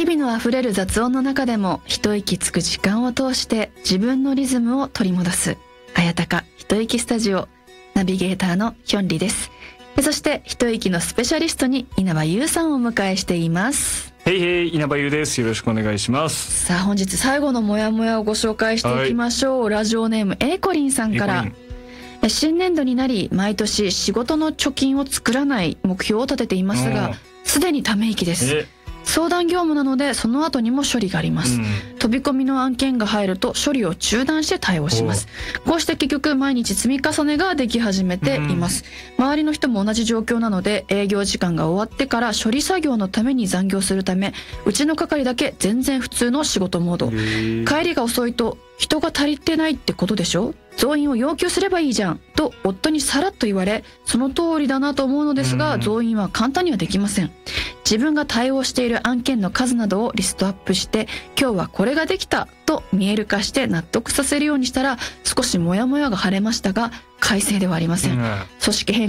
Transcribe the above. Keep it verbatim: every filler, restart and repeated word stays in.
日々のあふれる雑音の中でも一息つく時間を通して自分のリズムを取り戻すあやたか一息スタジオ、ナビゲーターのヒョンリです。そして一息のスペシャリストに稲葉優さんをお迎えしています。 へいへい、稲葉優です。よろしくお願いします。 さあ本日最後のモヤモヤをご紹介していきましょう、はい、ラジオネームエイコリンさんから。新年度になり毎年仕事の貯金を作らない目標を立てていますが、すでにため息です。相談業務なのでその後にも処理があります、うん、飛び込みの案件が入ると処理を中断して対応します。こうして結局毎日積み重ねができ始めています、うん、周りの人も同じ状況なので営業時間が終わってから処理作業のために残業するため、うちの係だけ全然普通の仕事モード。帰りが遅いと人が足りてないってことでしょ、増員を要求すればいいじゃんと夫にさらっと言われ、その通りだなと思うのですが、増員は簡単にはできません。自分が対応している案件の数などをリストアップして、今日はこれができたと見える化して納得させるようにしたら少しモヤモヤが晴れましたが、快晴ではありません。組織変